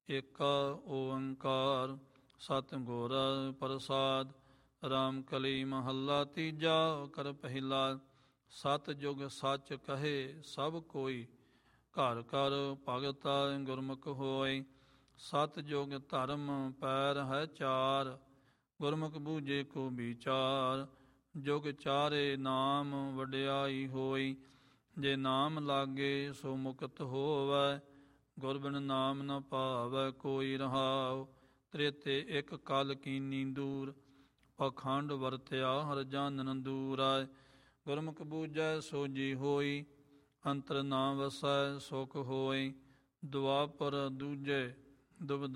ਏਕਾ ਓੰਕਾਰ ਸਤਿਗੁਰ ਪ੍ਰਸਾਦ। ਰਾਮ ਕਲੀ ਮਹੱਲਾ ਤੀਜਾ ਕਰ ਪਹਿਲਾ। ਸਤ ਜੁਗ ਸੱਚ ਕਹੇ ਸਭ ਕੋਈ, ਘਰ ਘਰ ਭਗਤ ਗੁਰਮੁਖ ਹੋਏ। ਸਤ ਜੁਗ ਧਰਮ ਪੈਰ ਹੈ ਚਾਰ, ਗੁਰਮੁਖ ਬੂਝੇ ਕੋ ਵਿਚਾਰ। ਜੁਗ ਚਾਰੇ ਨਾਮ ਵਡਿਆਈ ਹੋਈ, ਜੇ ਨਾਮ ਲਾਗੇ ਸੋ ਮੁਕਤ ਹੋਵੈ। ਗੁਰ ਬਿਨ ਨਾਮ ਨ ਭਾਵੈ ਕੋਈ ਰਹਾਉ, ਤ੍ਰੇਤੇ ਇੱਕ ਕਲ ਕੀਨੀ ਦੂਰ। ਪਖੰਡ ਵਰਤਿਆ ਹਰ ਜਾਨਨ ਦੂਰੈ, ਗੁਰਮੁਖ ਬੂਝੈ ਸੋਜੀ ਹੋਈ। ਅੰਤਰ ਨਾ ਵਸੈ ਸੁਖ ਹੋਈ, ਦੁਆਪਰ ਦੂਜੇ ਦੁਬਿਧਾ